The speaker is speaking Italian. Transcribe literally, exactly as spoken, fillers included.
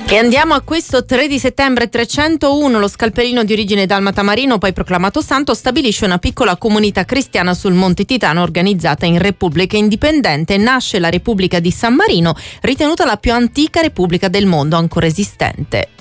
E andiamo a questo tre di settembre trecentouno. Lo scalperino di origine dalmata Marino, poi proclamato santo, stabilisce una piccola comunità cristiana sul Monte Titano organizzata in Repubblica Indipendente. Nasce la Repubblica di San Marino, ritenuta la più antica repubblica del mondo ancora esistente.